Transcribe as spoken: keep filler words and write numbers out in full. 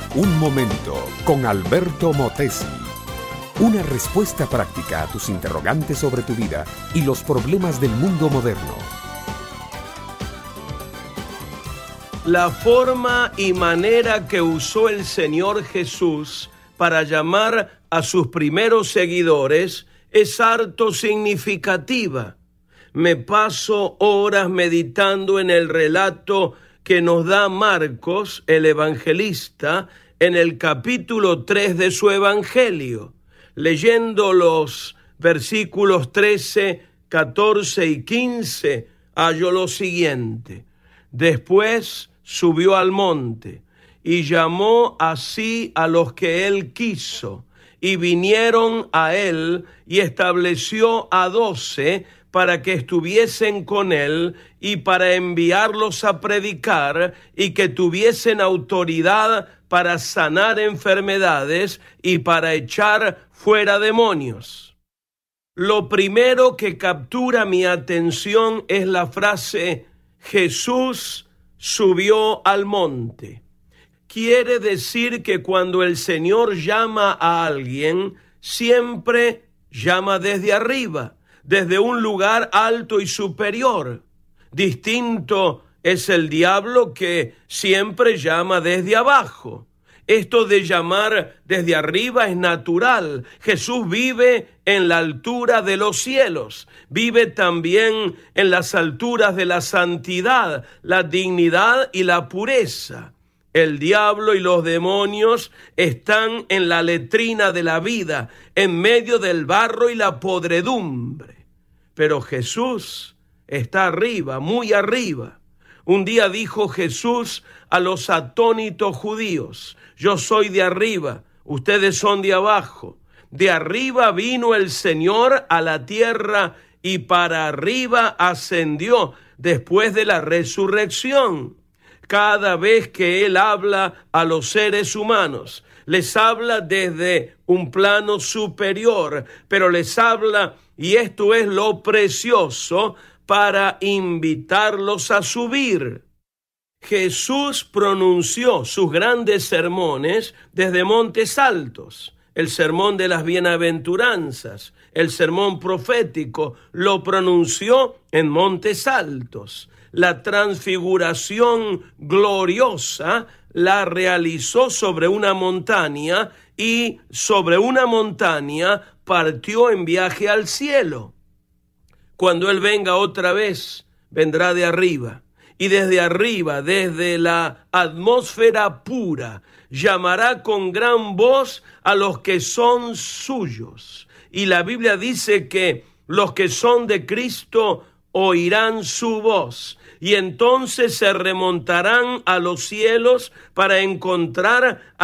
Un momento con Alberto Motesi. Una respuesta práctica a tus interrogantes sobre tu vida y los problemas del mundo moderno. La forma y manera que usó el Señor Jesús para llamar a sus primeros seguidores es harto significativa. Me paso horas meditando en el relato que nos da Marcos, el evangelista, en el capítulo tres de su evangelio. Leyendo los versículos trece, catorce y quince, hallo lo siguiente. Después subió al monte y llamó así a los que él quiso, y vinieron a él y estableció a doce para que estuviesen con él y para enviarlos a predicar y que tuviesen autoridad para sanar enfermedades y para echar fuera demonios. Lo primero que captura mi atención es la frase Jesús subió al monte. Quiere decir que cuando el Señor llama a alguien, siempre llama desde arriba, desde un lugar alto y superior. Distinto es el diablo, que siempre llama desde abajo. Esto de llamar desde arriba es natural. Jesús vive en la altura de los cielos. Vive también en las alturas de la santidad, la dignidad y la pureza. El diablo y los demonios están en la letrina de la vida, en medio del barro y la podredumbre. Pero Jesús está arriba, muy arriba. Un día dijo Jesús a los atónitos judíos: yo soy de arriba, ustedes son de abajo. De arriba vino el Señor a la tierra y para arriba ascendió después de la resurrección. Cada vez que Él habla a los seres humanos, les habla desde un plano superior, pero les habla, y esto es lo precioso, para invitarlos a subir. Jesús pronunció sus grandes sermones desde montes altos. El sermón de las bienaventuranzas, el sermón profético, lo pronunció en montes altos. La transfiguración gloriosa la realizó sobre una montaña y sobre una montaña partió en viaje al cielo. Cuando Él venga otra vez, vendrá de arriba. Y desde arriba, desde la atmósfera pura, llamará con gran voz a los que son suyos. Y la Biblia dice que los que son de Cristo oirán su voz. Y entonces se remontarán a los cielos para encontrar a